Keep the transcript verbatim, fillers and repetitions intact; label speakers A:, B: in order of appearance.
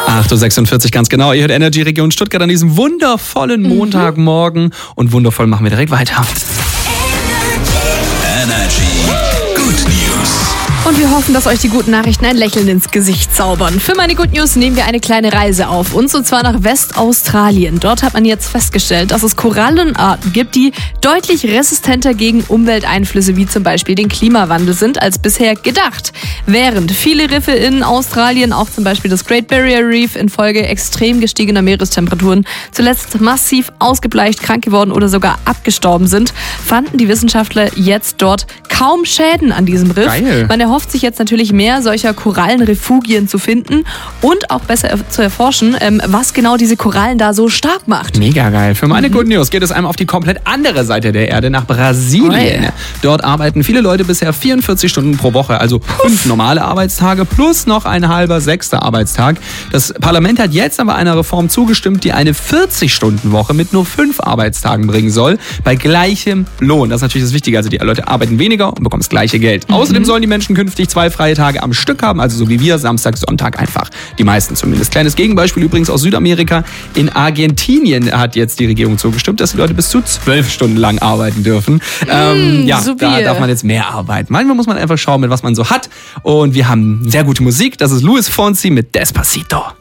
A: acht Uhr sechsundvierzig ganz genau. Ihr hört Energy Region Stuttgart an diesem wundervollen Montagmorgen. Und wundervoll machen wir direkt weiter.
B: Energy Good News.
C: Und wir hoffen, dass euch die guten Nachrichten ein Lächeln ins Gesicht zaubern. Für meine Good News nehmen wir eine kleine Reise auf uns, und zwar nach Westaustralien. Dort hat man jetzt festgestellt, dass es Korallenarten gibt, die deutlich resistenter gegen Umwelteinflüsse wie zum Beispiel den Klimawandel sind als bisher gedacht. Während viele Riffe in Australien, auch zum Beispiel das Great Barrier Reef, infolge extrem gestiegener Meerestemperaturen zuletzt massiv ausgebleicht, krank geworden oder sogar abgestorben sind, fanden die Wissenschaftler jetzt dort kaum Schäden an diesem Riff.
A: Geil.
C: Man erhofft sich jetzt natürlich mehr solcher Korallenrefugien zu finden und auch besser zu erforschen, was genau diese Korallen da so stark macht.
A: Mega geil. Für meine mhm. Good News geht es einmal auf die komplett andere Seite der Erde, nach Brasilien. Oh, ja. Dort arbeiten viele Leute bisher vierundvierzig Stunden pro Woche, also fünf normale Arbeitstage plus noch ein halber sechster Arbeitstag. Das Parlament hat jetzt aber einer Reform zugestimmt, die eine vierzig-Stunden-Woche mit nur fünf Arbeitstagen bringen soll, bei gleichem Lohn. Das ist natürlich das Wichtige. Also die Leute arbeiten weniger und bekommen das gleiche Geld. Mhm. Außerdem sollen die Menschen künftig zwei freie Tage am Stück haben, also so wie wir, Samstag, Sonntag einfach. Die meisten zumindest. Kleines Gegenbeispiel übrigens aus Südamerika. In Argentinien hat jetzt die Regierung zugestimmt, dass die Leute bis zu zwölf Stunden lang arbeiten dürfen. Mm, ähm, ja, super. Da darf man jetzt mehr arbeiten. Manchmal muss man einfach schauen, mit was man so hat. Und wir haben sehr gute Musik. Das ist Luis Fonsi mit Despacito.